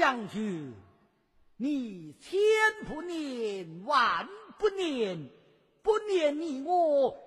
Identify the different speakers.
Speaker 1: 将军，你千不念万不念，不念你我